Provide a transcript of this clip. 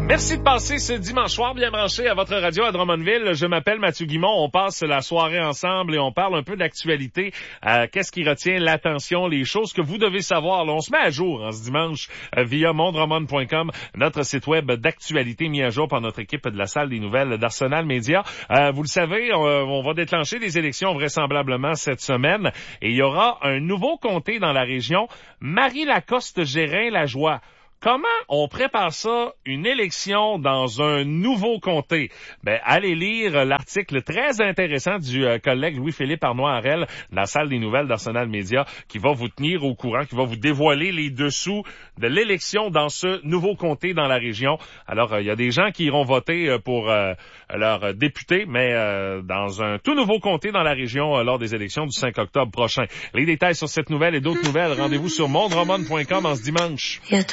Merci de passer ce dimanche soir bien branché à votre radio à Drummondville. Je m'appelle Mathieu Guimond. On passe la soirée ensemble et on parle un peu d'actualité. Qu'est-ce qui retient l'attention, les choses que vous devez savoir. Là, on se met à jour ce dimanche via mondrommond.com, notre site web d'actualité mis à jour par notre équipe de la salle des nouvelles d'Arsenal Média. Vous le savez, on va déclencher des élections vraisemblablement cette semaine et il y aura un nouveau comté dans la région. Marie-Lacoste-Gérin-Lajoie. Comment on prépare ça, une élection dans un nouveau comté? Allez lire l'article très intéressant du collègue Louis-Philippe Arnois-Harel dans la salle des nouvelles d'Arsenal Média qui va vous tenir au courant, qui va vous dévoiler les dessous de l'élection dans ce nouveau comté dans la région. Alors, il y a des gens qui iront voter pour leur député, mais dans un tout nouveau comté dans la région lors des élections du 5 octobre prochain. Les détails sur cette nouvelle et d'autres nouvelles, rendez-vous sur mondrommond.com en ce dimanche.